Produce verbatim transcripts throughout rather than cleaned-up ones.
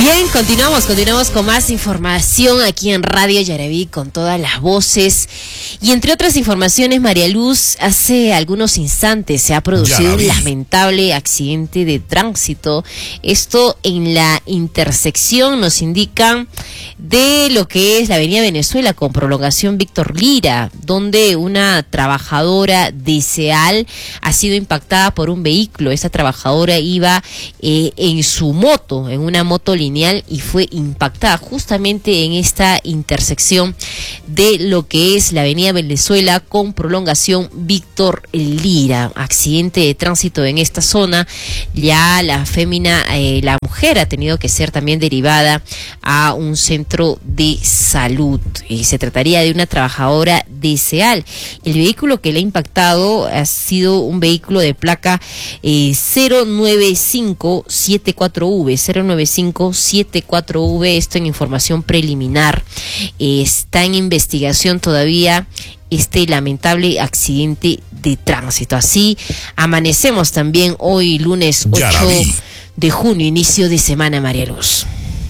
Bien, continuamos, continuamos con más información aquí en Radio Yaraví con todas las voces. Y entre otras informaciones, María Luz, hace algunos instantes se ha producido Yaraví. un lamentable accidente de tránsito. Esto en la intersección, nos indican, de lo que es la Avenida Venezuela con prolongación Víctor Lira, donde una trabajadora de SEAL ha sido impactada por un vehículo. Esta trabajadora iba eh, en su moto, en una moto lineal, y fue impactada justamente en esta intersección de lo que es la Avenida Venezuela con prolongación Víctor Lira. Accidente de tránsito en esta zona. Ya la fémina, eh, la mujer ha tenido que ser también derivada a un centro de salud. Eh, se trataría de una trabajadora de SEAL. El vehículo que le ha impactado ha sido un vehículo de placa eh, cero nueve cinco siete cuatro V, cero nueve cinco siete cuatro V, esto en información preliminar. Eh, está en investigación todavía este lamentable accidente de tránsito. Así amanecemos también hoy lunes ocho de junio, inicio de semana, María Luz.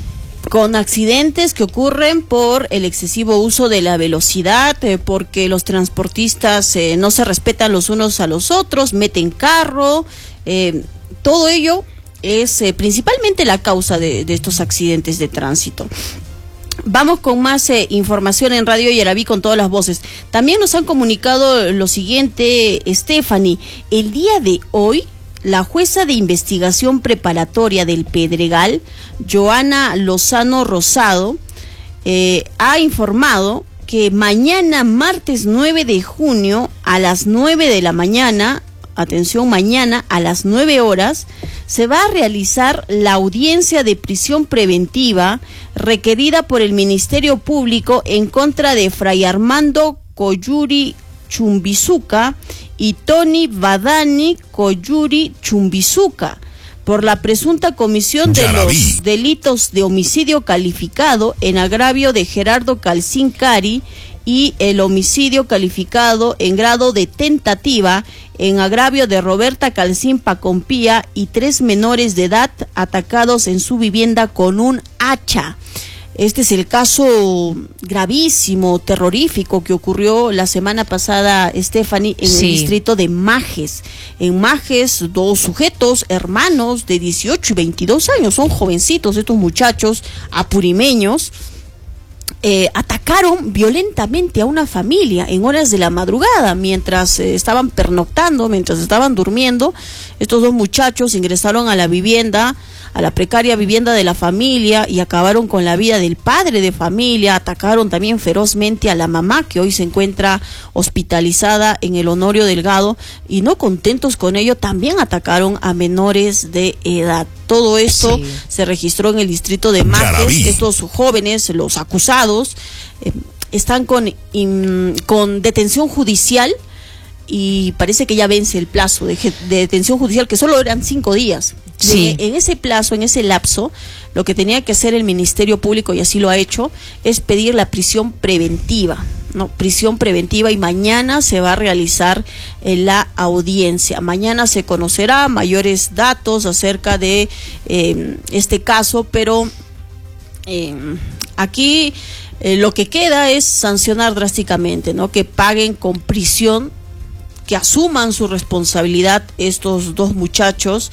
Con accidentes que ocurren por el excesivo uso de la velocidad, eh, porque los transportistas eh, no se respetan los unos a los otros, meten carro, eh, todo ello es eh, principalmente la causa de, de estos accidentes de tránsito. Vamos con más eh, información en Radio Yaraví con todas las voces. También nos han comunicado lo siguiente, Stephanie. El día de hoy, la jueza de investigación preparatoria del Pedregal, Joana Lozano Rosado, eh, ha informado que mañana, martes nueve de junio, a las nueve de la mañana, atención, mañana a las nueve horas, se va a realizar la audiencia de prisión preventiva requerida por el Ministerio Público en contra de Fray Armando Coyuri Chumbizuca y Tony Badani Coyuri Chumbizuca por la presunta comisión de los delitos de homicidio calificado en agravio de Gerardo Calcín Cari y el homicidio calificado en grado de tentativa en agravio de Roberta Calcín Pacompía y tres menores de edad atacados en su vivienda con un hacha. Este es el caso gravísimo, terrorífico que ocurrió la semana pasada, Stephanie, en sí. el distrito de Majes. En Majes, dos sujetos, hermanos de dieciocho y veintidós años, son jovencitos estos muchachos apurimeños, Eh, atacaron violentamente a una familia en horas de la madrugada, mientras eh, estaban pernoctando, mientras estaban durmiendo. Estos dos muchachos ingresaron a la vivienda, a la precaria vivienda de la familia, y acabaron con la vida del padre de familia. Atacaron también ferozmente a la mamá, que hoy se encuentra hospitalizada en el Honorio Delgado, y no contentos con ello, también atacaron a menores de edad. Todo esto sí. se registró en el distrito de Majes. Estos jóvenes, los acusados, eh, están con, in, con detención judicial, y parece que ya vence el plazo de, de detención judicial, que solo eran cinco días. Sí. De, en ese plazo, en ese lapso, lo que tenía que hacer el Ministerio Público, y así lo ha hecho, es pedir la prisión preventiva. No, prisión preventiva, y mañana se va a realizar eh, la audiencia. Mañana se conocerá mayores datos acerca de eh, este caso, pero eh, aquí eh, lo que queda es sancionar drásticamente, ¿no? Que paguen con prisión, que asuman su responsabilidad estos dos muchachos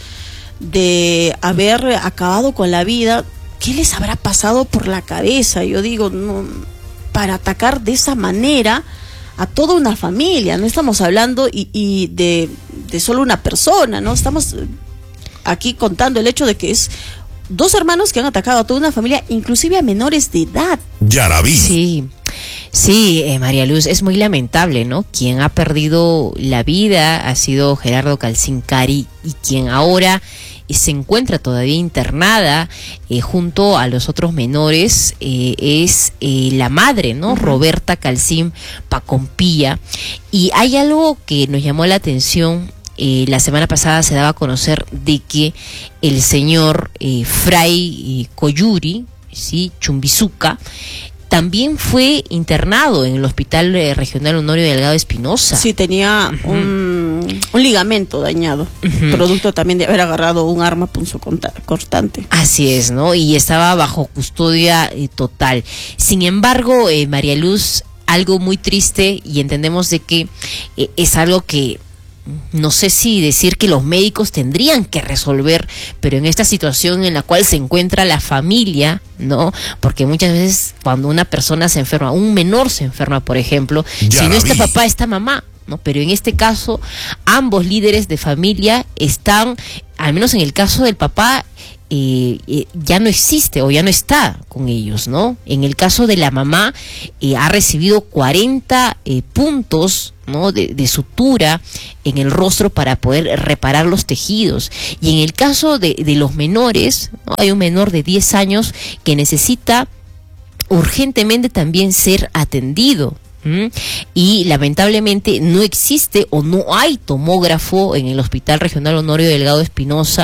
de haber acabado con la vida. ¿Qué les habrá pasado por la cabeza? Yo digo, no, para atacar de esa manera a toda una familia. No estamos hablando y, y de, de solo una persona, ¿no? Estamos aquí contando el hecho de que es dos hermanos que han atacado a toda una familia, inclusive a menores de edad. Yaraví. Sí, sí, eh, María Luz, es muy lamentable, ¿no? Quien ha perdido la vida ha sido Gerardo Calcín Cari, y quien ahora se encuentra todavía internada eh, junto a los otros menores eh, es eh, la madre, ¿no? Uh-huh. Roberta Calcín Pacompía. Y hay algo que nos llamó la atención. Eh, la semana pasada se daba a conocer de que el señor eh, Fray eh, Coyuri, ¿sí? Chumbizuca, también fue internado en el Hospital eh, Regional Honorio Delgado Espinosa. Sí, tenía uh-huh. un un ligamento dañado, uh-huh. producto también de haber agarrado un arma punzocortante. Así es, ¿no? Y estaba bajo custodia eh, total. Sin embargo, eh, María Luz, algo muy triste, y entendemos de que eh, es algo que no sé si decir que los médicos tendrían que resolver, pero en esta situación en la cual se encuentra la familia, ¿no? Porque muchas veces cuando una persona se enferma, un menor se enferma, por ejemplo, ya si no está papá, está mamá, ¿no? Pero en este caso, ambos líderes de familia están, al menos en el caso del papá, Eh, eh, ya no existe o ya no está con ellos, ¿no? En el caso de la mamá, eh, ha recibido cuarenta eh, puntos, ¿no? de, de sutura en el rostro para poder reparar los tejidos. Y en el caso de, de los menores, ¿no? Hay un menor de diez años que necesita urgentemente también ser atendido. ¿Mm? Y lamentablemente no existe o no hay tomógrafo en el Hospital Regional Honorio Delgado Espinosa,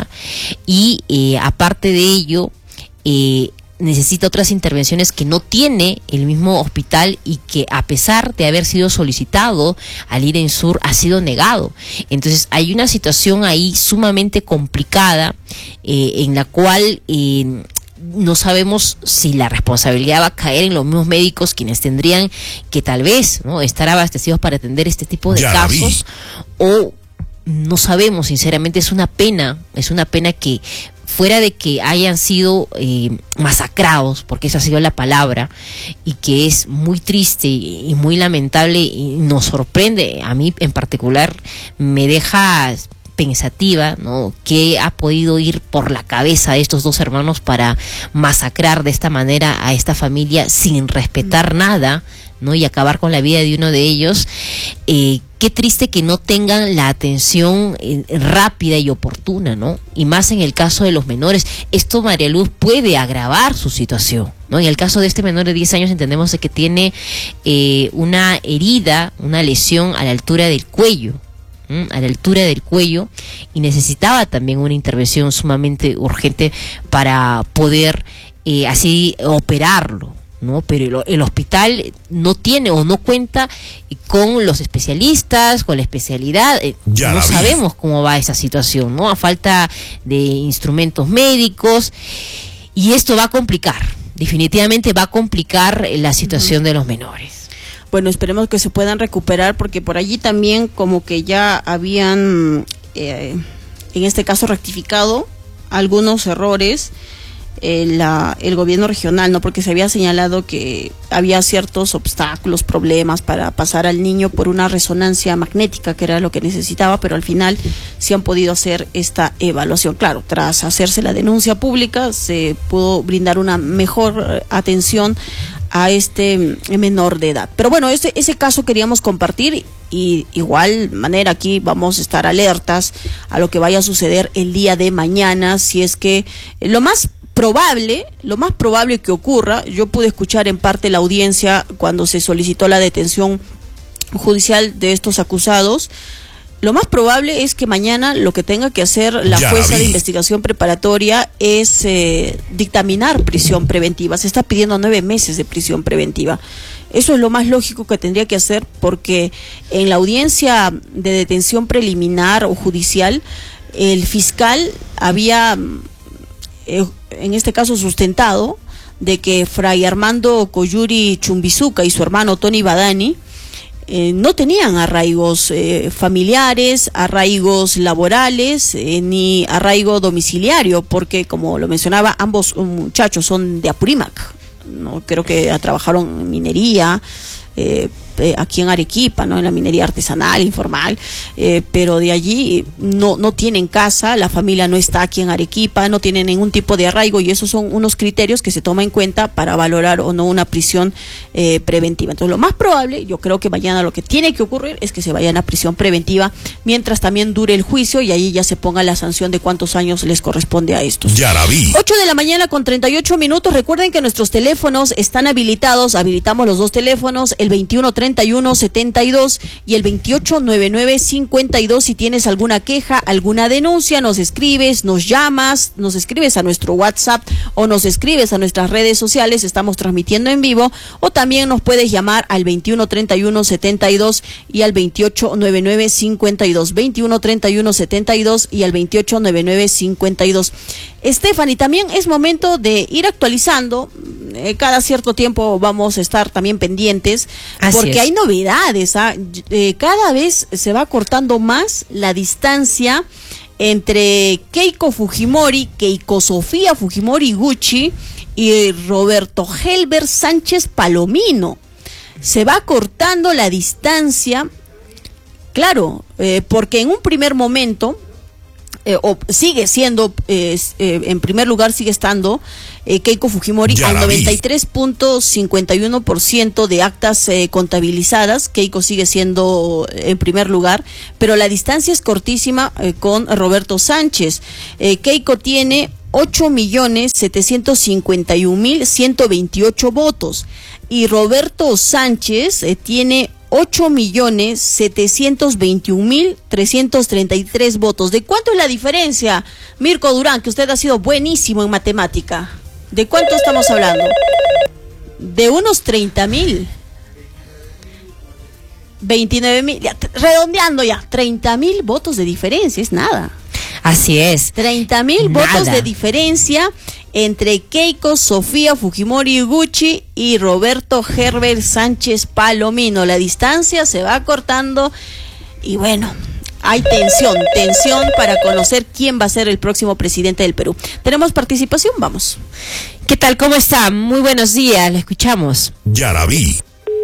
y eh, aparte de ello eh, necesita otras intervenciones que no tiene el mismo hospital, y que a pesar de haber sido solicitado al INESUR ha sido negado. Entonces hay una situación ahí sumamente complicada, eh, en la cual eh, no sabemos si la responsabilidad va a caer en los mismos médicos, quienes tendrían que tal vez, ¿no? estar abastecidos para atender este tipo de ya casos, o no sabemos, sinceramente. Es una pena, es una pena que fuera de que hayan sido eh, masacrados, porque esa ha sido la palabra, y que es muy triste y muy lamentable, y nos sorprende, a mí en particular me deja pensativa, ¿no? ¿Qué ha podido ir por la cabeza de estos dos hermanos para masacrar de esta manera a esta familia sin respetar nada, ¿no? Y acabar con la vida de uno de ellos? Eh, qué triste que no tengan la atención eh, rápida y oportuna, ¿no? Y más en el caso de los menores. Esto, María Luz, puede agravar su situación, ¿no? En el caso de este menor de diez años entendemos de que tiene eh, una herida, una lesión a la altura del cuello, a la altura del cuello, y necesitaba también una intervención sumamente urgente para poder eh, así operarlo, ¿no? Pero el, el hospital no tiene o no cuenta con los especialistas, con la especialidad, eh, no sabemos cómo va esa situación, ¿no? A falta de instrumentos médicos, y esto va a complicar, definitivamente va a complicar la situación de los menores. Bueno, esperemos que se puedan recuperar, porque por allí también como que ya habían, eh, en este caso, rectificado algunos errores eh, la, el gobierno regional, ¿no? Porque se había señalado que había ciertos obstáculos, problemas para pasar al niño por una resonancia magnética, que era lo que necesitaba, pero al final sí han podido hacer esta evaluación. Claro, tras hacerse la denuncia pública se pudo brindar una mejor atención a este menor de edad. Pero bueno, ese, ese caso queríamos compartir, y igual manera aquí vamos a estar alertas a lo que vaya a suceder el día de mañana, si es que lo más probable, lo más probable que ocurra. Yo pude escuchar en parte la audiencia cuando se solicitó la detención judicial de estos acusados. Lo más probable es que mañana lo que tenga que hacer la ya jueza de investigación preparatoria es eh, dictaminar prisión preventiva. Se está pidiendo nueve meses de prisión preventiva. Eso es lo más lógico que tendría que hacer, porque en la audiencia de detención preliminar o judicial, el fiscal había, eh, en este caso, sustentado de que Fray Armando Coyuri Chumbizuca y su hermano Tony Badani Eh, no tenían arraigos eh, familiares, arraigos laborales, eh, ni arraigo domiciliario, porque, como lo mencionaba, ambos muchachos son de Apurímac, ¿no? Creo que trabajaron en minería, eh, eh, aquí en Arequipa, ¿no? En la minería artesanal, informal, eh, pero de allí no, no tienen casa, la familia no está aquí en Arequipa, no tienen ningún tipo de arraigo, y esos son unos criterios que se toman en cuenta para valorar o no una prisión eh, preventiva. Entonces, lo más probable, yo creo que mañana lo que tiene que ocurrir es que se vayan a prisión preventiva, mientras también dure el juicio, y ahí ya se ponga la sanción de cuántos años les corresponde a estos. Ya la vi. ocho de la mañana con treinta y ocho minutos. Recuerden que nuestros teléfonos están habilitados, habilitamos los dos teléfonos, el veintiuno treinta treinta y uno setenta y dos y el veintiocho noventa y nueve cincuenta y dos. Si tienes alguna queja, alguna denuncia, nos escribes, nos llamas, nos escribes a nuestro WhatsApp o nos escribes a nuestras redes sociales, estamos transmitiendo en vivo, o también nos puedes llamar al veintiuno treinta y uno setenta y dos y al veintiocho noventa y nueve cincuenta y dos, veintiuno treinta y uno setenta y dos y al veintiocho noventa y nueve cincuenta y dos. Stephanie, también es momento de ir actualizando, eh, cada cierto tiempo vamos a estar también pendientes, Así porque es. hay novedades, ¿ah? Eh, cada vez se va cortando más la distancia entre Keiko Fujimori, Keiko Sofía Fujimori Gucci y Roberto Helber Sánchez Palomino. Se va cortando la distancia, claro, eh, porque en un primer momento, eh, o sigue siendo, eh, eh, en primer lugar sigue estando eh, Keiko Fujimori Ya al la vi. noventa y tres punto cincuenta y uno por ciento de actas eh, contabilizadas. Keiko sigue siendo en primer lugar, pero la distancia es cortísima eh, con Roberto Sánchez. Eh, Keiko tiene ocho millones setecientos cincuenta y un mil ciento veintiocho votos y Roberto Sánchez eh, tiene ocho millones setecientos veintiún mil trescientos treinta y tres votos. ¿De cuánto es la diferencia, Mirko Durán, que usted ha sido buenísimo en matemática? ¿De cuánto estamos hablando? De unos treinta mil. veintinueve mil, ya, t- redondeando ya, treinta mil votos de diferencia, es nada. Así es. treinta mil Nada. votos de diferencia entre Keiko Sofía Fujimori Gucci y Roberto Herbert Sánchez Palomino. La distancia se va cortando y bueno, hay tensión, tensión para conocer quién va a ser el próximo presidente del Perú. ¿Tenemos participación? Vamos. ¿Qué tal? ¿Cómo está? Muy buenos días, le escuchamos. Ya la vi.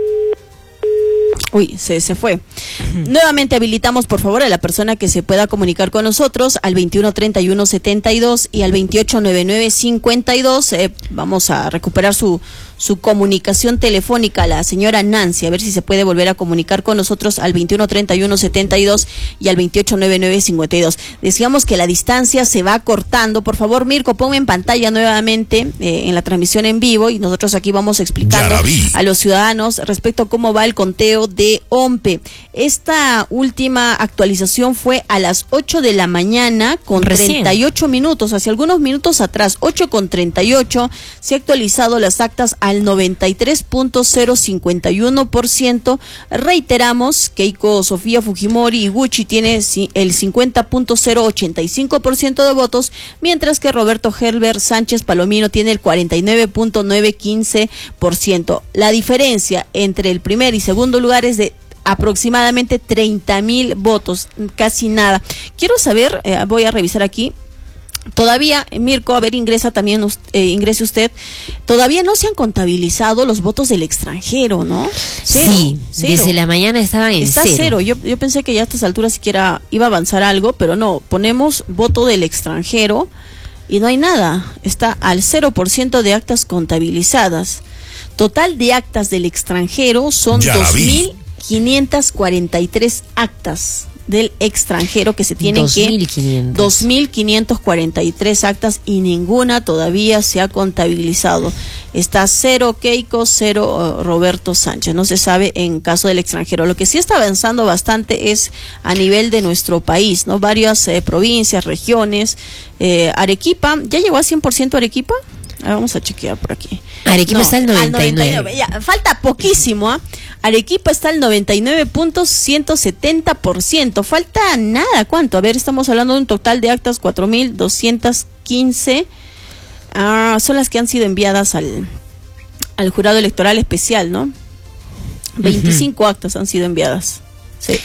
Uy, se, se fue. Nuevamente habilitamos, por favor, a la persona que se pueda comunicar con nosotros al veintiuno treinta y uno setenta y dos y al veintiocho noventa y nueve cincuenta y dos. Eh, vamos a recuperar su, su comunicación telefónica a la señora Nancy, a ver si se puede volver a comunicar con nosotros al veintiuno treinta y uno setenta y dos y al veintiocho noventa y nueve cincuenta y dos. Decíamos que la distancia se va cortando. Por favor, Mirko, ponme en pantalla nuevamente eh, en la transmisión en vivo y nosotros aquí vamos explicando Ya la vi. a los ciudadanos respecto a cómo va el conteo de OMPE. Esta última actualización fue a las ocho de la mañana con Recién. treinta y ocho minutos, hace algunos minutos atrás, ocho con treinta y ocho, se ha actualizado las actas al noventa y tres punto cero cincuenta y uno por ciento. Reiteramos, Keiko Sofía Fujimori Gucci tiene ci- el cincuenta punto cero ochenta y cinco por ciento de votos, mientras que Roberto Herbert Sánchez Palomino tiene el cuarenta y nueve punto novecientos quince por ciento. La diferencia entre el primer y segundo lugar es de aproximadamente treinta mil votos, casi nada. Quiero saber, eh, voy a revisar aquí. Todavía, Mirko, a ver, ingresa también, us- eh, ingrese usted. Todavía no se han contabilizado los votos del extranjero, ¿no? Cero, sí, cero. desde la mañana estaban en Está cero. cero. Yo, yo pensé que ya a estas alturas siquiera iba a avanzar algo, pero no. Ponemos voto del extranjero y no hay nada. Está al cero por ciento de actas contabilizadas. Total de actas del extranjero son Ya la dos vi. mil quinientas cuarenta y tres actas del extranjero que se tienen dos mil quinientos. que dos mil quinientas cuarenta y tres actas y ninguna todavía se ha contabilizado. Está cero Keiko, cero uh, Roberto Sánchez. No se sabe en caso del extranjero. Lo que sí está avanzando bastante es a nivel de nuestro país, ¿no? Varias eh, provincias, regiones. Eh, Arequipa, ¿ya llegó a cien por ciento Arequipa? Ah, vamos a chequear por aquí. Arequipa está al noventa y nueve. noventa y nueve. Ya, falta poquísimo, ¿ah? Arequipa está al noventa y nueve punto ciento setenta por ciento. Falta nada, ¿cuánto? A ver, estamos hablando de un total de actas cuatro mil doscientas quince. Ah, son las que han sido enviadas al, al jurado electoral especial, ¿no? veinticinco actas han sido enviadas. Sí.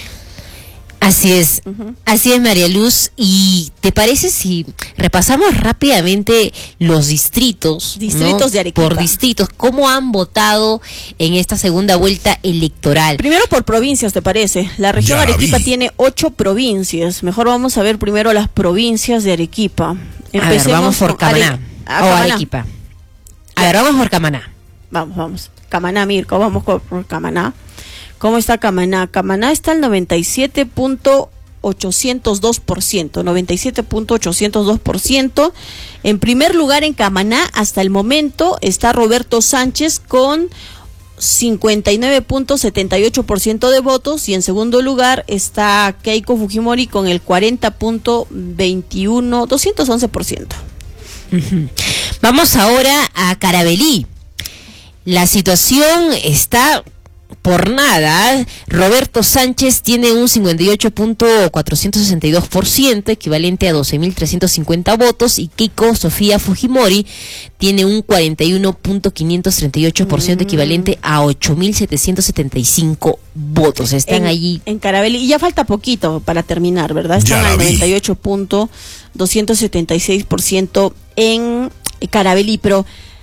Así es, Ujú. así es, María Luz. ¿Y te parece si repasamos rápidamente los distritos? Distritos ¿no? de Arequipa. Por distritos, ¿cómo han votado en esta segunda vuelta electoral? Primero por provincias, ¿te parece? La región Ya la Arequipa vi. tiene ocho provincias. Mejor vamos a ver primero las provincias de Arequipa. A ver, vamos por con Are- Camaná a o Camaná. Arequipa. A ver, vamos por Camaná. Vamos, vamos. Camaná, Mirko, vamos por, por Camaná. ¿Cómo está Camaná? Camaná está al noventa y siete punto ochocientos dos por ciento. noventa y siete punto ochocientos dos por ciento. En primer lugar en Camaná, hasta el momento, está Roberto Sánchez con cincuenta y nueve punto setenta y ocho por ciento de votos, y en segundo lugar está Keiko Fujimori con el cuarenta punto veintiuno, doscientos once por ciento. Uh-huh. Vamos ahora a Caravelí. La situación está por nada. Roberto Sánchez tiene un cincuenta y ocho punto cuatrocientos sesenta y dos por ciento, equivalente a doce mil trescientos cincuenta votos, y Keiko Sofía Fujimori tiene un cuarenta y uno punto quinientos treinta y ocho por ciento, mm. equivalente a ocho mil setecientos setenta y cinco votos. Están en, allí. En Caravelí, y ya falta poquito para terminar, ¿verdad? Están al noventa y ocho punto doscientos setenta y seis por ciento en Caravelí, pero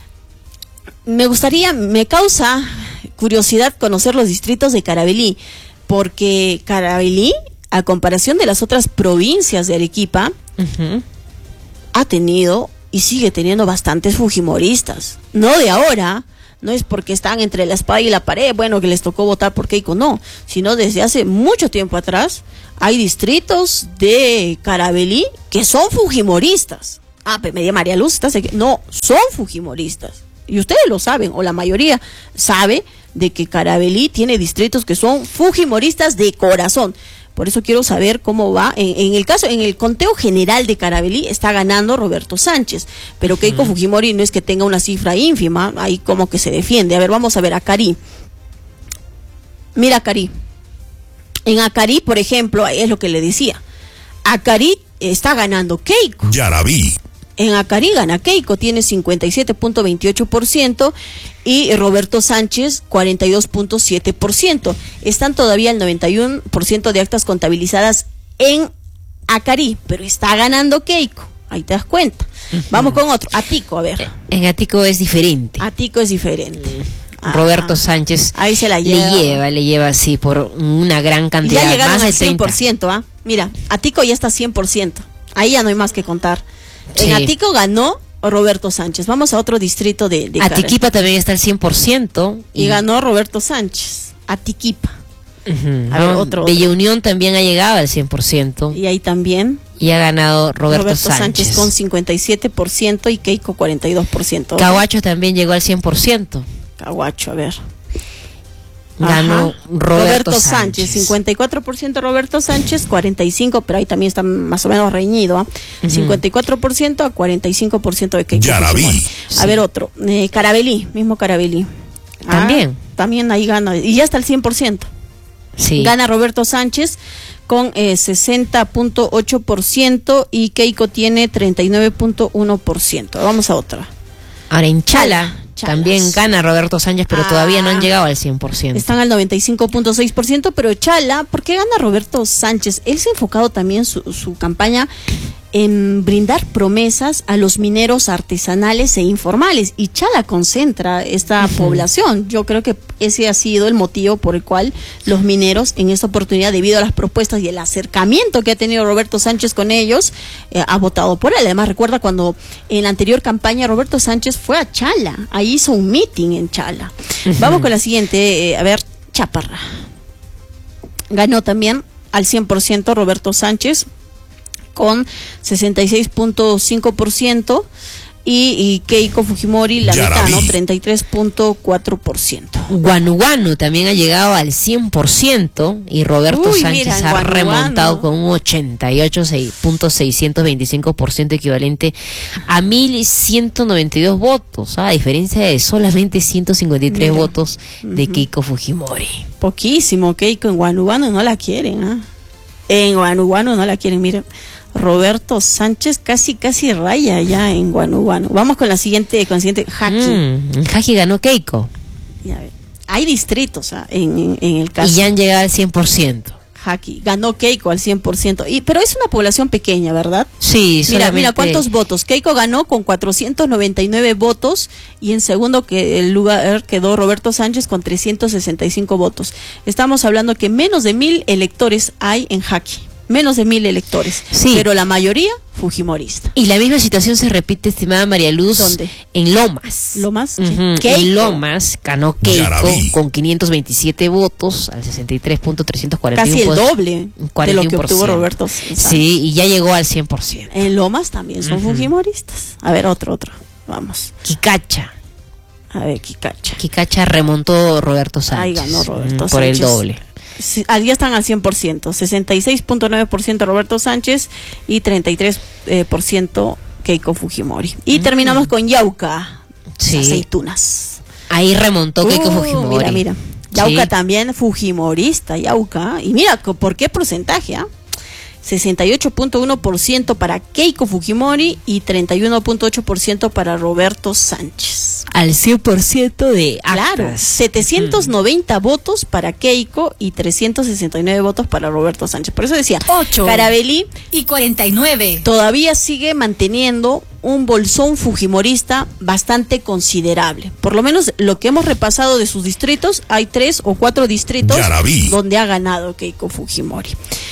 me gustaría, me causa curiosidad conocer los distritos de Caravelí, porque Caravelí, a comparación de las otras provincias de Arequipa, uh-huh. ha tenido y sigue teniendo bastantes fujimoristas. No de ahora, no es porque están entre la espada y la pared, bueno, que les tocó votar por Keiko, no, sino desde hace mucho tiempo atrás hay distritos de Caravelí que son fujimoristas. Ah, pero media María Luz, ¿estás aquí? No, son fujimoristas. Y ustedes lo saben, o la mayoría sabe, de que Caravelí tiene distritos que son fujimoristas de corazón. Por eso quiero saber cómo va. En, en el caso, en el conteo general de Caravelí está ganando Roberto Sánchez, pero Keiko uh-huh. Fujimori no es que tenga una cifra ínfima, ahí como que se defiende. A ver, vamos a ver a Cari. Mira, Cari. En Acarí, por ejemplo, es lo que le decía. Acarí está ganando Keiko. Ya la vi. En Acarí gana Keiko, tiene cincuenta y siete punto veintiocho por ciento y Roberto Sánchez cuarenta y dos punto siete por ciento. Están todavía el noventa y uno por ciento de actas contabilizadas en Acarí, pero está ganando Keiko. Ahí te das cuenta. Uh-huh. Vamos con otro. Atico, a ver. En Atico es diferente. Atico es diferente. Uh-huh. Roberto ah, Sánchez ahí se la lleva. le lleva, le lleva así por una gran cantidad. Ya llegaron más al de cien por ciento, ¿ah? Mira, Atico ya está cien por ciento. Ahí ya no hay más que contar. Sí. En Atico ganó Roberto Sánchez. Vamos a otro distrito de, de Atiquipa también está al cien por ciento. Y, y ganó Roberto Sánchez. Atiquipa. Uh-huh. A ver, no, otro, Bella otro. Unión también ha llegado al cien por ciento. Y ahí también. Y ha ganado Roberto, Roberto Sánchez. Sánchez con cincuenta y siete por ciento y Keiko cuarenta y dos por ciento. Cahuacho también llegó al cien por ciento. Cahuacho, a ver. Ganó Roberto, Roberto Sánchez. Sánchez, cincuenta y cuatro por ciento Roberto Sánchez, cuarenta y cinco por ciento, pero ahí también está más o menos reñido, ¿eh? Uh-huh. cincuenta y cuatro por ciento a cuarenta y cinco por ciento de Keiko. Ya la vi. A sí. ver otro, eh, Caravelí, mismo Caravelí. También. Ah, también ahí gana, y ya está el cien por ciento. Sí. Gana Roberto Sánchez con eh, sesenta punto ocho por ciento y Keiko tiene treinta y nueve punto uno por ciento. Vamos a otra. Ahora en Chala. Chalas. También gana Roberto Sánchez, pero ah, todavía no han llegado al cien por ciento. Están al noventa y cinco punto seis por ciento, pero Chala, ¿por qué gana Roberto Sánchez? Él se ha enfocado también su, su campaña en brindar promesas a los mineros artesanales e informales, y Chala concentra esta uh-huh. población. Yo creo que ese ha sido el motivo por el cual los mineros en esta oportunidad, debido a las propuestas y el acercamiento que ha tenido Roberto Sánchez con ellos, eh, ha votado por él. Además, recuerda cuando en la anterior campaña Roberto Sánchez fue a Chala, ahí hizo un meeting en Chala. Uh-huh. Vamos con la siguiente, eh, a ver, Chaparra. Ganó también al cien por ciento Roberto Sánchez con sesenta y seis punto cinco por ciento y, y Keiko Fujimori la ya mitad, la ¿no? treinta y tres punto cuatro por ciento. Guanuguanu también ha llegado al cien por ciento y Roberto Uy, Sánchez mira, ha Guanuguanu. remontado con un ochenta y ocho punto seiscientos veinticinco por ciento, equivalente a mil ciento noventa y dos votos, ¿ah? A diferencia de solamente ciento cincuenta y tres mira. votos de uh-huh. Keiko Fujimori. Poquísimo, Keiko. En Guanuguanu no la quieren, ¿ah? ¿eh? En Guanuguanu no la quieren, miren. Roberto Sánchez casi casi raya ya en Guanuguanu. Vamos con la siguiente, con la siguiente, Jaqui. Mm, Jaqui ganó Keiko. Ya, hay distritos, ¿ah? en, en, en el caso. Y ya han llegado al cien por ciento. Jaqui ganó Keiko al cien por ciento. Y, pero es una población pequeña, ¿verdad? Sí, mira, solamente... mira cuántos votos. Keiko ganó con cuatrocientos noventa y nueve votos y en segundo que el lugar quedó Roberto Sánchez con trescientos sesenta y cinco votos. Estamos hablando que menos de mil electores hay en Jaqui. Menos de mil electores, sí. Pero la mayoría fujimorista. Y la misma situación se repite, estimada María Luz. ¿Dónde? En Lomas. ¿Lomas? Uh-huh. En Lomas ganó Keiko con quinientos veintisiete votos al sesenta y tres punto trescientos cuarenta y uno. Casi el doble de lo que obtuvo Roberto. Sí, y ya llegó al cien por ciento. En Lomas también son uh-huh. fujimoristas. A ver, otro, otro. Vamos. Quicacha. A ver, Quicacha. Quicacha remontó Roberto Sánchez. Ahí ganó Roberto mm, Sánchez. Por el doble. Sí, ya están al cien por ciento. sesenta y seis punto nueve por ciento Roberto Sánchez y treinta y tres por ciento Keiko Fujimori. Y mm. terminamos con Yauca. Sí. Aceitunas. Ahí remontó Keiko uh, Fujimori. Mira, mira. Yauca sí. También fujimorista, Yauca. Y mira, ¿por qué porcentaje? ¿Ah? sesenta y ocho punto uno por ciento para Keiko Fujimori y treinta y uno punto ocho por ciento para Roberto Sánchez. Al cien por ciento de actas. Claro, setecientos noventa mm. votos para Keiko y trescientos sesenta y nueve votos para Roberto Sánchez. Por eso decía, ocho Carabelli y cuarenta y nueve. Todavía sigue manteniendo un bolsón fujimorista bastante considerable. Por lo menos lo que hemos repasado de sus distritos, hay tres o cuatro distritos donde ha ganado Keiko Fujimori.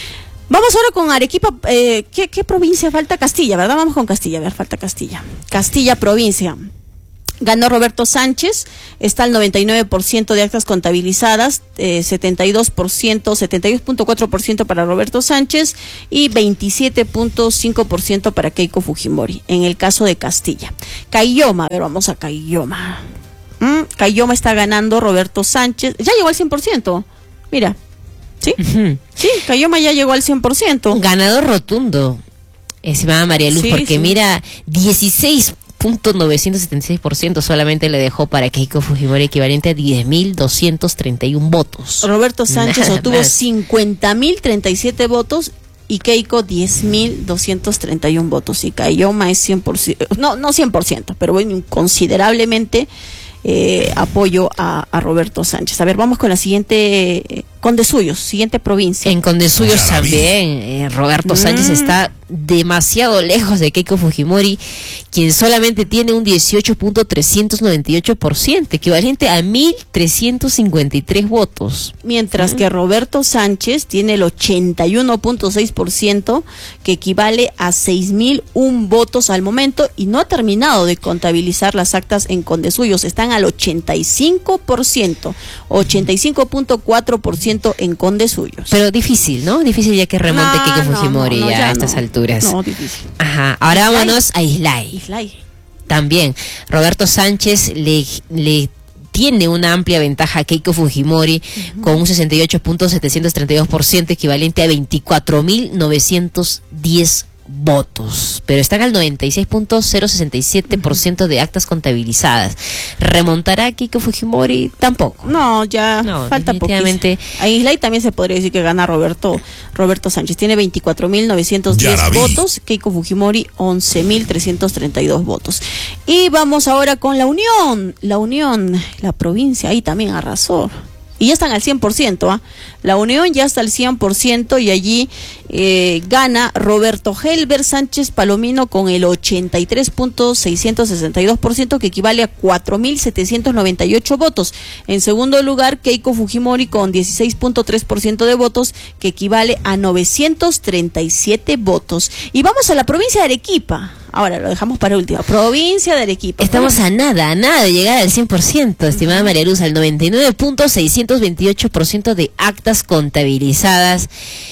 Vamos ahora con Arequipa. Eh, ¿qué, ¿Qué provincia falta? Castilla, ¿verdad? Vamos con Castilla. A ver, falta Castilla. Castilla, provincia. Ganó Roberto Sánchez, está al noventa y nueve por ciento de actas contabilizadas, eh, setenta y dos por ciento, setenta y dos punto cuatro por ciento para Roberto Sánchez y veintisiete punto cinco por ciento para Keiko Fujimori, en el caso de Castilla. Caylloma, a ver, vamos a Caylloma. ¿Mm? Caylloma está ganando Roberto Sánchez, ya llegó al cien por ciento, mira. ¿Sí? Uh-huh. Sí, Caylloma ya llegó al cien por ciento. Ganador rotundo, estimada María Luz, sí, porque sí. Mira, dieciséis punto novecientos setenta y seis por ciento solamente le dejó para Keiko Fujimori, equivalente a diez mil doscientos treinta y uno votos. Roberto Sánchez Nada obtuvo cincuenta mil treinta y siete votos y Keiko diez mil doscientos treinta y uno votos. Y Caylloma es cien por ciento, no, no cien por ciento, pero bueno, considerablemente eh, apoyo a, a Roberto Sánchez. A ver, vamos con la siguiente, eh, Condesuyos, siguiente provincia. En Condesuyos también, eh, Roberto mm. Sánchez está demasiado lejos de Keiko Fujimori, quien solamente tiene un dieciocho punto trescientos noventa y ocho por ciento, equivalente a mil trescientos cincuenta y tres votos. Mientras mm. que Roberto Sánchez tiene el ochenta y uno punto seis por ciento, que equivale a seis mil un votos al momento, y no ha terminado de contabilizar las actas en Condesuyos, están al ochenta y cinco por ciento, ochenta y cinco punto cuatro por ciento en Condesuyos. Pero difícil, ¿no? Difícil ya que remonte no, Keiko Fujimori no, no, ya, ya a estas no. alturas. No, difícil. Ajá, ahora Islay. Vámonos a Islay. Islay. También, Roberto Sánchez le, le tiene una amplia ventaja a Keiko Fujimori uh-huh. con un sesenta y ocho punto setecientos treinta y dos por ciento, equivalente a veinticuatro mil novecientos diez votos, pero están al noventa y seis punto cero sesenta y siete por ciento de actas contabilizadas. ¿Remontará Keiko Fujimori? Tampoco. No, ya no, falta definitivamente. A Islay también se podría decir que gana Roberto Roberto Sánchez. Tiene veinticuatro mil novecientos diez votos, Keiko Fujimori once mil trescientos treinta y dos votos. Y vamos ahora con la Unión. La Unión, la provincia, ahí también arrasó. Y ya están al cien por ciento, ¿ah? La Unión ya está al cien por ciento y allí eh, gana Roberto Helber Sánchez Palomino con el ochenta y tres punto seiscientos sesenta y dos por ciento, que equivale a cuatro mil setecientos noventa y ocho votos. En segundo lugar, Keiko Fujimori con dieciséis punto tres por ciento de votos, que equivale a novecientos treinta y siete votos. Y vamos a la provincia de Arequipa. Ahora lo dejamos para última. Provincia de Arequipa. Estamos a nada, a nada de llegar al cien por ciento, estimada María Luz, al noventa y nueve punto seiscientos veintiocho por ciento de actas contabilizadas.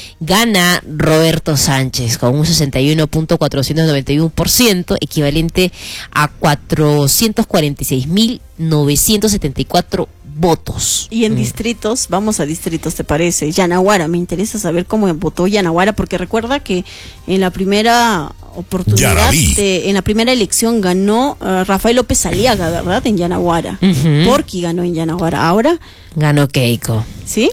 Gana Roberto Sánchez con un sesenta y uno punto cuatrocientos noventa y uno por ciento, equivalente a cuatrocientos cuarenta y seis mil novecientos setenta y cuatro votos. Y en mm. distritos, vamos a distritos, ¿te parece? Yanaguara, me interesa saber cómo votó Yanaguara, porque recuerda que en la primera oportunidad, de, en la primera elección ganó uh, Rafael López Aliaga, ¿verdad? En Yanaguara. Uh-huh. Porqui ganó en Yanaguara. Ahora ganó Keiko. ¿Sí?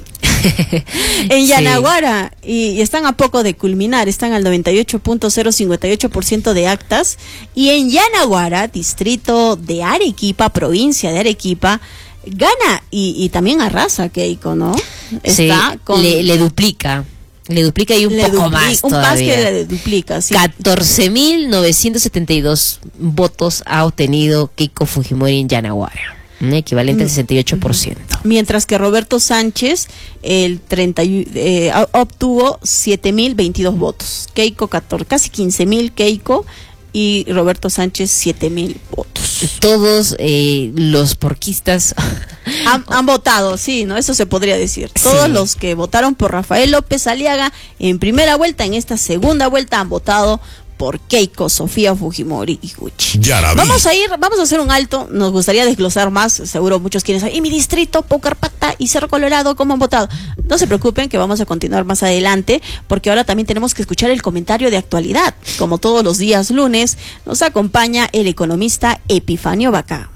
En Yanaguara, sí. y, y están a poco de culminar, están al noventa y ocho punto cero cincuenta y ocho por ciento de actas. Y en Yanaguara, distrito de Arequipa, provincia de Arequipa, gana y, y también arrasa Keiko, ¿no? Está sí, con, le, le duplica. Le duplica y un le poco dupli- más un todavía. Un más que le duplica, sí. catorce mil novecientos setenta y dos votos ha obtenido Keiko Fujimori en Yanaguara, un equivalente al sesenta y ocho por ciento. Mientras que Roberto Sánchez el treinta eh, obtuvo siete mil veintidós votos. Keiko catorce, casi quince mil Keiko y Roberto Sánchez siete mil votos. Todos eh, los porquistas han, han votado, sí, no, eso se podría decir. Todos sí. Los que votaron por Rafael López Aliaga en primera vuelta, en esta segunda vuelta han votado por Keiko, Sofía Fujimori y Gucci. Yaraví. Vamos a ir, vamos a hacer un alto, nos gustaría desglosar más, seguro muchos quieren saber, y mi distrito, Pucarpata y Cerro Colorado, ¿cómo han votado? No se preocupen que vamos a continuar más adelante, porque ahora también tenemos que escuchar el comentario de actualidad. Como todos los días lunes, nos acompaña el economista Epifanio Vaca.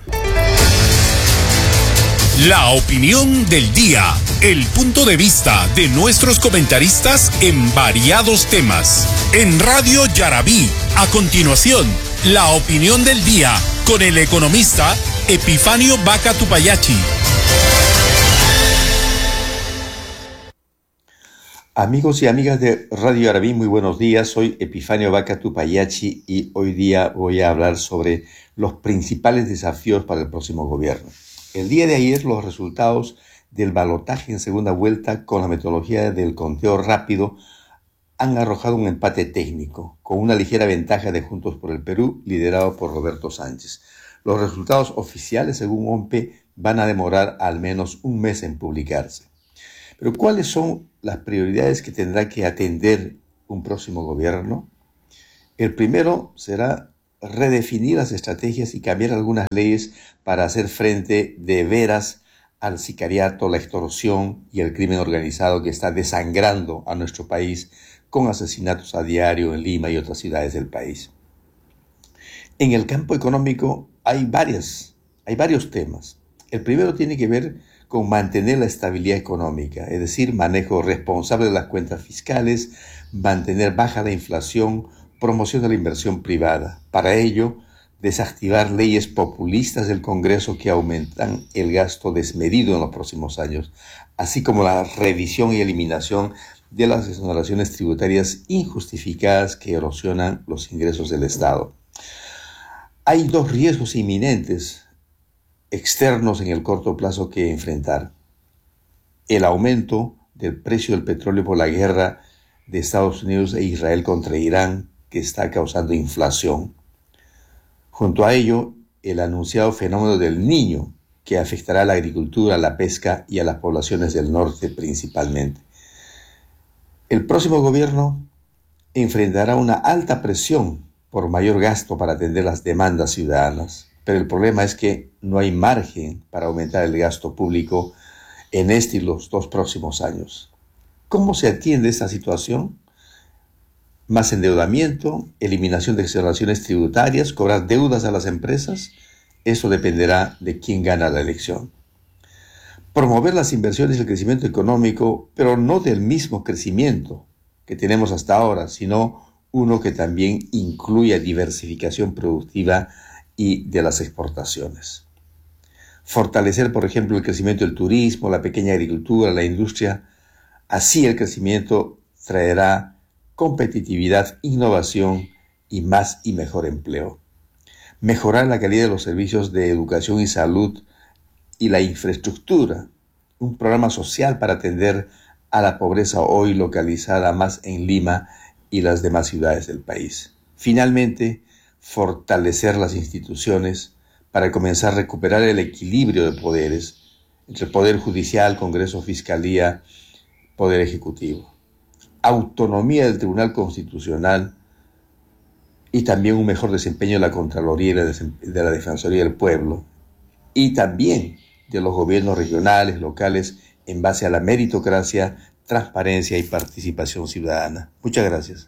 La opinión del día, el punto de vista de nuestros comentaristas en variados temas. En Radio Yaraví, a continuación, la opinión del día con el economista Epifanio Vaca Tupayachi. Amigos y amigas de Radio Yaraví, muy buenos días. Soy Epifanio Vaca Tupayachi y hoy día voy a hablar sobre los principales desafíos para el próximo gobierno. El día de ayer, los resultados del balotaje en segunda vuelta con la metodología del conteo rápido han arrojado un empate técnico, con una ligera ventaja de Juntos por el Perú, liderado por Roberto Sánchez. Los resultados oficiales, según OMPE, van a demorar al menos un mes en publicarse. Pero ¿cuáles son las prioridades que tendrá que atender un próximo gobierno? El primero será redefinir las estrategias y cambiar algunas leyes para hacer frente de veras al sicariato, la extorsión y el crimen organizado que está desangrando a nuestro país con asesinatos a diario en Lima y otras ciudades del país. En el campo económico hay varias, hay varios temas. El primero tiene que ver con mantener la estabilidad económica, es decir, manejo responsable de las cuentas fiscales, mantener baja la inflación, promoción de la inversión privada. Para ello, desactivar leyes populistas del Congreso que aumentan el gasto desmedido en los próximos años, así como la revisión y eliminación de las exoneraciones tributarias injustificadas que erosionan los ingresos del Estado. Hay dos riesgos inminentes externos en el corto plazo que enfrentar. El aumento del precio del petróleo por la guerra de Estados Unidos e Israel contra Irán, que está causando inflación. Junto a ello, el anunciado fenómeno del Niño, que afectará a la agricultura, a la pesca y a las poblaciones del norte principalmente. El próximo gobierno enfrentará una alta presión por mayor gasto para atender las demandas ciudadanas, pero el problema es que no hay margen para aumentar el gasto público en este y los dos próximos años. ¿Cómo se atiende esta situación? Más endeudamiento, eliminación de exoneraciones tributarias, cobrar deudas a las empresas, eso dependerá de quién gana la elección. Promover las inversiones y el crecimiento económico, pero no del mismo crecimiento que tenemos hasta ahora, sino uno que también incluya diversificación productiva y de las exportaciones. Fortalecer, por ejemplo, el crecimiento del turismo, la pequeña agricultura, la industria. Así el crecimiento traerá competitividad, innovación y más y mejor empleo. Mejorar la calidad de los servicios de educación y salud y la infraestructura. Un programa social para atender a la pobreza hoy localizada más en Lima y las demás ciudades del país. Finalmente, fortalecer las instituciones para comenzar a recuperar el equilibrio de poderes entre Poder Judicial, Congreso, Fiscalía, Poder Ejecutivo. Autonomía del Tribunal Constitucional y también un mejor desempeño de la Contraloría y de la Defensoría del Pueblo y también de los gobiernos regionales, locales, en base a la meritocracia, transparencia y participación ciudadana. Muchas gracias.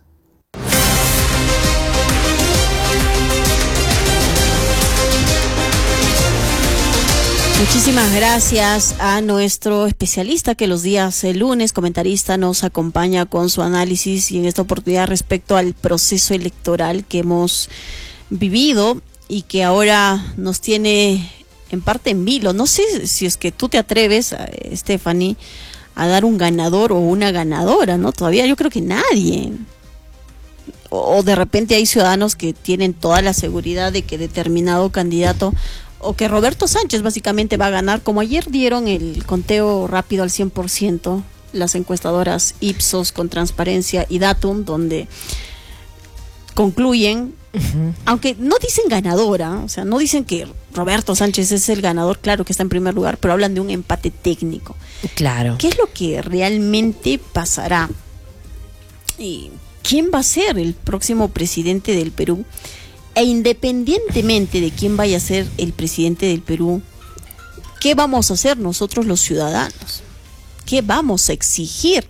Muchísimas gracias a nuestro especialista que los días el lunes, comentarista, nos acompaña con su análisis y en esta oportunidad respecto al proceso electoral que hemos vivido y que ahora nos tiene en parte en vilo. No sé si es que tú te atreves, Stephanie, a dar un ganador o una ganadora, ¿no? Todavía yo creo que nadie. O, o de repente hay ciudadanos que tienen toda la seguridad de que determinado candidato o que Roberto Sánchez básicamente va a ganar, como ayer dieron el conteo rápido al cien por ciento, las encuestadoras Ipsos con Transparencia y Datum, donde concluyen, uh-huh. aunque no dicen ganadora, o sea, no dicen que Roberto Sánchez es el ganador, claro que está en primer lugar, pero hablan de un empate técnico. Claro. ¿Qué es lo que realmente pasará? Y quién va a ser el próximo presidente del Perú. E independientemente de quién vaya a ser el presidente del Perú, ¿qué vamos a hacer nosotros los ciudadanos? ¿Qué vamos a exigir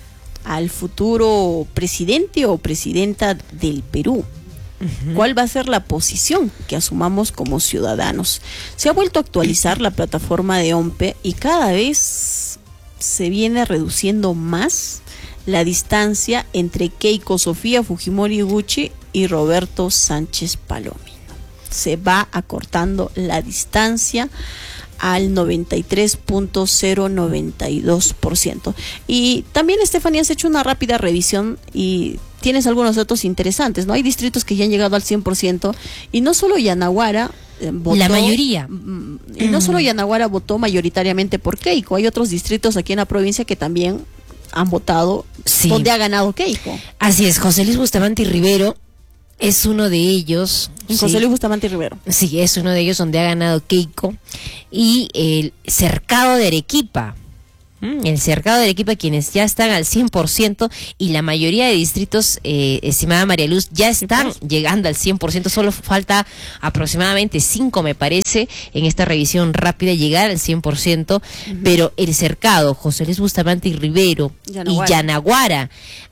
al futuro presidente o presidenta del Perú? Uh-huh. ¿Cuál va a ser la posición que asumamos como ciudadanos? Se ha vuelto a actualizar la plataforma de OMPE y cada vez se viene reduciendo más la distancia entre Keiko Sofía Fujimori Gucci y Roberto Sánchez Palomino. Se va acortando la distancia al noventa y tres punto cero noventa y dos por ciento. Y también, Estefanía, has hecho una rápida revisión y tienes algunos datos interesantes, ¿no? Hay distritos que ya han llegado al cien por ciento y no solo Yanaguara eh, votó... La mayoría. Y no solo Yanaguara votó mayoritariamente por Keiko, hay otros distritos aquí en la provincia que también han votado, sí, donde ha ganado Keiko. Así es, José Luis Bustamante Rivero es uno de ellos. José sí. Luis Bustamante Rivero. Sí, es uno de ellos donde ha ganado Keiko. Y el Cercado de Arequipa. El Cercado de Arequipa, quienes ya están al cien por ciento, y la mayoría de distritos, eh, estimada María Luz, ya están sí, pues. llegando al cien por ciento. Solo falta aproximadamente cinco, me parece, en esta revisión rápida, llegar al cien por ciento. Uh-huh. Pero el Cercado, José Luis Bustamante y Rivero Yanaguara. y Yanaguara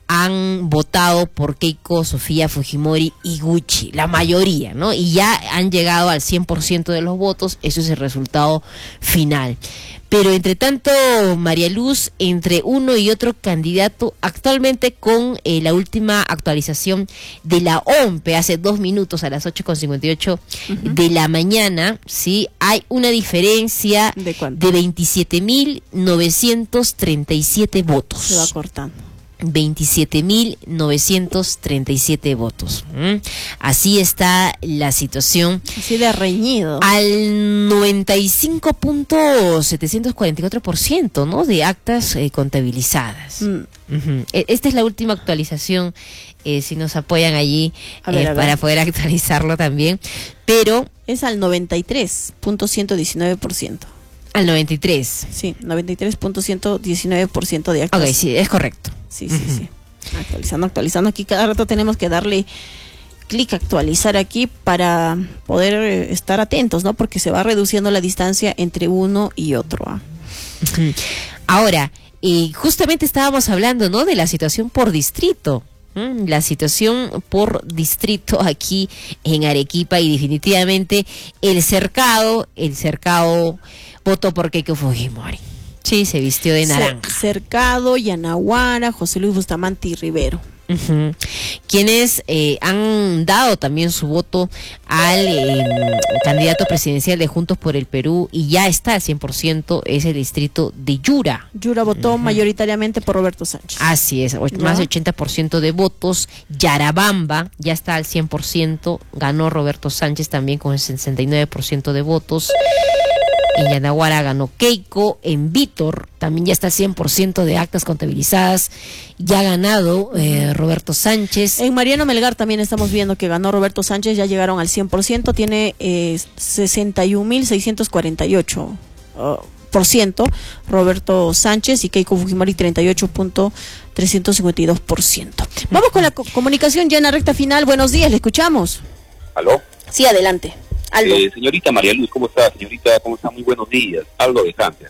han votado por Keiko Sofía Fujimori y Gucci, la mayoría, ¿no? Y ya han llegado al cien por ciento de los votos. Eso es el resultado final. Pero entre tanto, María Luz, entre uno y otro candidato, actualmente con eh, la última actualización de la OMPE, hace dos minutos a las ocho con cincuenta y ocho uh-huh. de la mañana, ¿sí? Hay una diferencia ¿De, de veintisiete mil novecientos treinta y siete votos. Se va cortando. veintisiete mil novecientos treinta y siete votos. ¿Mm? Así está la situación. Así de reñido. Al noventa y cinco punto setecientos cuarenta y cuatro por ciento, ¿no? De actas eh, contabilizadas. Mm. Uh-huh. Esta es la última actualización, eh, si nos apoyan allí ver, eh, para poder actualizarlo también. Pero es al noventa y tres punto ciento diecinueve por ciento. Al noventa y tres. Sí, noventa y tres punto ciento diecinueve por ciento de actas. Ok, sí, es correcto. Sí, sí, uh-huh. sí. Actualizando, actualizando. Aquí cada rato tenemos que darle clic a actualizar aquí para poder eh, estar atentos, ¿no? Porque se va reduciendo la distancia entre uno y otro. ¿eh? Uh-huh. Ahora, eh, justamente estábamos hablando, ¿no? De la situación por distrito. ¿Mm? La situación por distrito aquí en Arequipa, y definitivamente el cercado, el cercado votó por Keiko Fujimori. Sí, se vistió de naranja. Cercado, Yanaguara, José Luis Bustamante y Rivero. Uh-huh. Quienes eh, han dado también su voto al eh, candidato presidencial de Juntos por el Perú, y ya está al cien por ciento, es el distrito de Yura. Yura votó uh-huh. mayoritariamente por Roberto Sánchez. Así es, o- más de ochenta por ciento de votos. Yarabamba ya está al cien por ciento, ganó Roberto Sánchez también con el sesenta y nueve por ciento de votos. En Yanaguara ganó Keiko. En Vítor también ya está cien por ciento de actas contabilizadas, ya ha ganado eh, Roberto Sánchez. En Mariano Melgar también estamos viendo que ganó Roberto Sánchez, ya llegaron al cien por ciento, tiene eh, sesenta y un mil seiscientos cuarenta y ocho uh, por ciento Roberto Sánchez, y Keiko Fujimori treinta y ocho punto trescientos cincuenta y dos por ciento. Vamos con la co- comunicación ya en la recta final. Buenos días, le escuchamos. ¿Aló? Sí, adelante. Aldo. Eh, señorita María Luz, ¿cómo está? Señorita, ¿cómo está? Muy buenos días. Aldo de Hunter.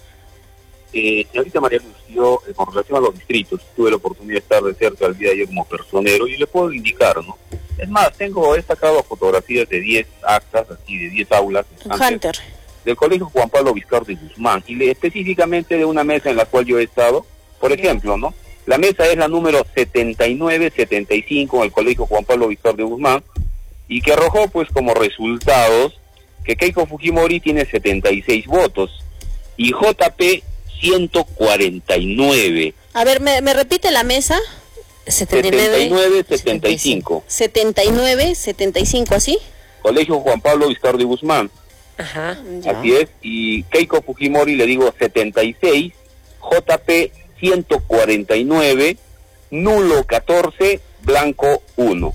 Eh, señorita María Luz, yo, eh, con relación a los distritos, tuve la oportunidad de estar de cerca el día de ayer como personero, y le puedo indicar, ¿no? Es más, tengo, he sacado fotografías de diez actas, así, de diez aulas Hunter. del Colegio Juan Pablo Vizcarra de Guzmán, y le, específicamente de una mesa en la cual yo he estado. Por ejemplo, ¿no? La mesa es la número setenta y nueve setenta y cinco en el Colegio Juan Pablo Vizcarra de Guzmán, y que arrojó pues como resultados que Keiko Fujimori tiene setenta y seis votos y J P ciento cuarenta y nueve. A ver, ¿me, me repite la mesa? setenta y nueve setenta y cinco. setenta y nueve setenta y cinco, ¿así? Colegio Juan Pablo Vizcarra de Guzmán. Ajá. Así es, y Keiko Fujimori le digo setenta y seis, J P ciento cuarenta y nueve, nulo catorce, blanco uno.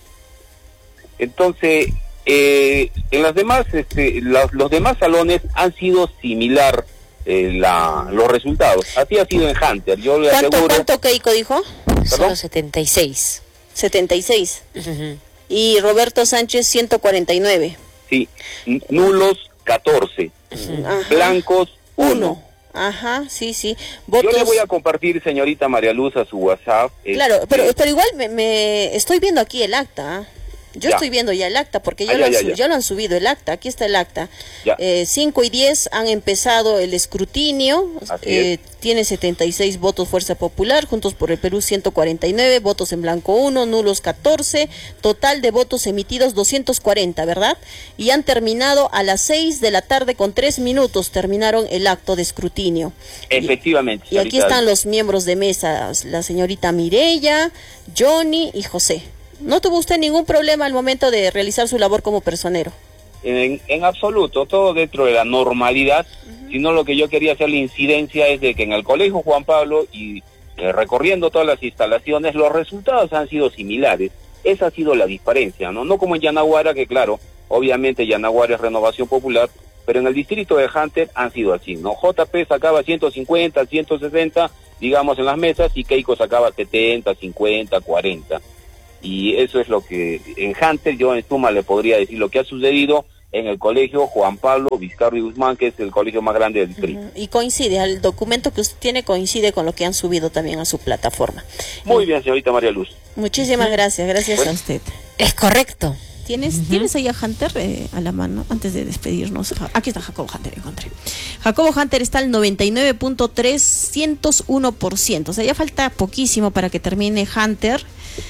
Entonces, eh, en las demás, este, los, los demás salones han sido similar eh, la, los resultados. Así ha sido en Hunter. Yo le ¿Cuánto, aseguro. ¿Cuánto Keiko dijo? Solo setenta y seis. setenta y seis. Uh-huh. Y Roberto Sánchez, ciento cuarenta y nueve. Sí, nulos catorce, Ajá. blancos uno. Uno. Ajá, sí, sí. Votos... Yo le voy a compartir, señorita María Luz, a su WhatsApp. Claro, este, pero, pero igual me, me estoy viendo aquí el acta, ¿eh? Yo ya. estoy viendo ya el acta, porque ya, Ah, lo ya, han, ya, su- ya. ya lo han subido el acta, aquí está el acta. Ya. Eh, cinco y diez han empezado el escrutinio, Así eh, es. tiene setenta y seis votos Fuerza Popular, Juntos por el Perú ciento cuarenta y nueve, votos en blanco uno, nulos catorce, total de votos emitidos doscientos cuarenta, ¿verdad? Y han terminado a las seis de la tarde con tres minutos, terminaron el acto de escrutinio. Efectivamente, Y aquí señorita. están los miembros de mesa, la señorita Mireya, Johnny y José. ¿No tuvo usted ningún problema al momento de realizar su labor como personero? En, en absoluto, todo dentro de la normalidad, uh-huh. Sino lo que yo quería hacer la incidencia es de que en el Colegio Juan Pablo y eh, recorriendo todas las instalaciones, los resultados han sido similares. Esa ha sido la diferencia, ¿no? No como en Yanaguara, que claro, obviamente Yanaguara es Renovación Popular, pero en el distrito de Hunter han sido así, ¿no? J P sacaba ciento cincuenta, ciento sesenta, digamos, en las mesas, y Keiko sacaba setenta, cincuenta, cuarenta. Y eso es lo que en Hunter, yo en suma le podría decir lo que ha sucedido en el colegio Juan Pablo Vizcarra y Guzmán, que es el colegio más grande del distrito. Uh-huh. Y coincide, el documento que usted tiene coincide con lo que han subido también a su plataforma. Muy y... bien, señorita María Luz. Muchísimas uh-huh. gracias, gracias bueno. a usted. Es correcto. ¿Tienes, uh-huh. ¿tienes ahí a Hunter eh, a la mano antes de despedirnos? Aquí está Jacobo Hunter, encontré. Jacobo Hunter está al noventa y nueve punto trescientos uno por ciento, o sea, ya falta poquísimo para que termine Hunter.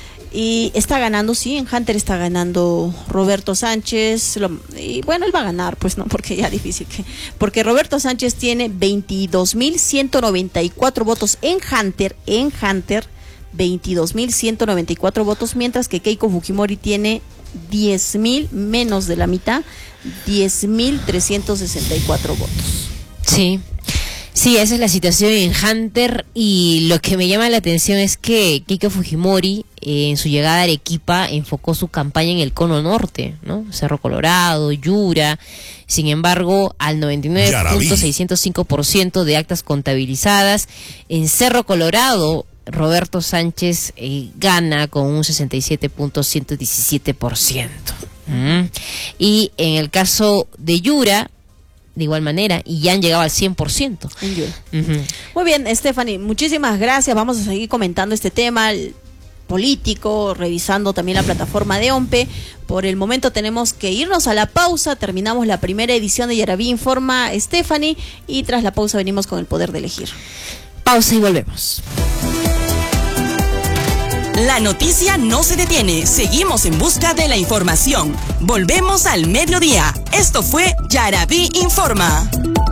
Y está ganando, sí, en Hunter está ganando Roberto Sánchez, lo, y bueno, él va a ganar, pues no, porque ya difícil que, porque Roberto Sánchez tiene veintidós mil ciento noventa y cuatro votos en Hunter, en Hunter, veintidós mil ciento noventa y cuatro votos, mientras que Keiko Fujimori tiene diez mil, menos de la mitad, diez mil trescientos sesenta y cuatro votos. Sí. Sí, esa es la situación en Hunter, y lo que me llama la atención es que Keiko Fujimori eh, en su llegada a Arequipa enfocó su campaña en el cono norte, ¿no? Cerro Colorado, Yura. Sin embargo, al noventa y nueve punto seiscientos cinco por ciento de actas contabilizadas en Cerro Colorado, Roberto Sánchez eh, gana con un sesenta y siete punto ciento diecisiete por ciento. ¿Mm? Y en el caso de Yura, de igual manera, y ya han llegado al cien por ciento. Uh-huh. Muy bien, Stephanie, muchísimas gracias. Vamos a seguir comentando este tema político, revisando también la plataforma de OMPE. Por el momento tenemos que irnos a la pausa. Terminamos la primera edición de Yaraví Informa, Stephanie, y tras la pausa venimos con el poder de elegir. Pausa y volvemos. La noticia no se detiene, seguimos en busca de la información. Volvemos al mediodía. Esto fue Yaraví Informa.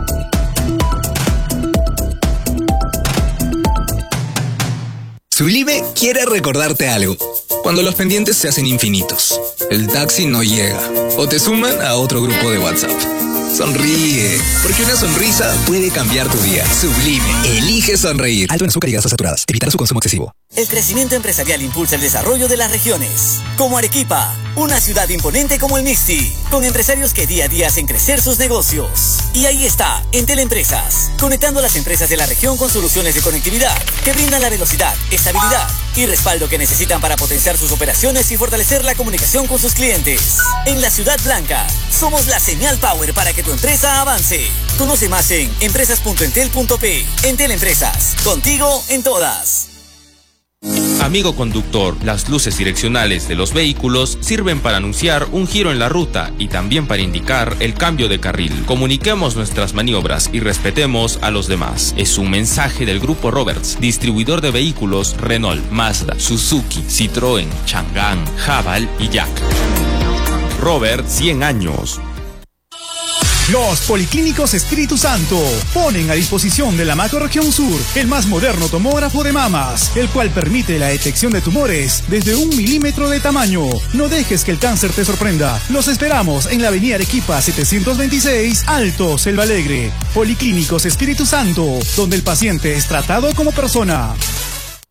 Sublime quiere recordarte algo. Cuando los pendientes se hacen infinitos, el taxi no llega o te suman a otro grupo de WhatsApp. Sonríe, porque una sonrisa puede cambiar tu día. Sublime, elige sonreír. Alto en azúcar y grasas saturadas. Evitar su consumo excesivo. El crecimiento empresarial impulsa el desarrollo de las regiones. Como Arequipa, una ciudad imponente como el Mixti, con empresarios que día a día hacen crecer sus negocios. Y ahí está, Entel Empresas, conectando a las empresas de la región con soluciones de conectividad que brindan la velocidad, estabilidad y respaldo que necesitan para potenciar sus operaciones y fortalecer la comunicación con sus clientes. En la Ciudad Blanca, somos la señal power para que tu empresa avance. Conoce más en empresas punto entel punto pe. Entel Empresas, contigo en todas. Amigo conductor, las luces direccionales de los vehículos sirven para anunciar un giro en la ruta y también para indicar el cambio de carril. Comuniquemos nuestras maniobras y respetemos a los demás. Es un mensaje del Grupo Roberts, distribuidor de vehículos Renault, Mazda, Suzuki, Citroën, Chang'an, Haval y Jack. Robert, cien años. Los Policlínicos Espíritu Santo ponen a disposición de la Macrorregión Sur el más moderno tomógrafo de mamas, el cual permite la detección de tumores desde un milímetro de tamaño. No dejes que el cáncer te sorprenda. Los esperamos en la avenida Arequipa setecientos veintiséis, Alto, Selva Alegre. Policlínicos Espíritu Santo, donde el paciente es tratado como persona.